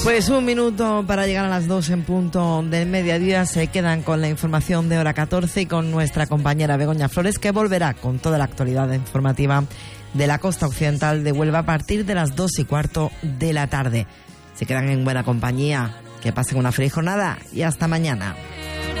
Pues un minuto para llegar a las 2 en punto del mediodía. Se quedan con la información de hora 14 y con nuestra compañera Begoña Flores, que volverá con toda la actualidad informativa de la costa occidental de Huelva a partir de las 2:15 de la tarde. Se quedan en buena compañía. Que pasen una feliz jornada y hasta mañana.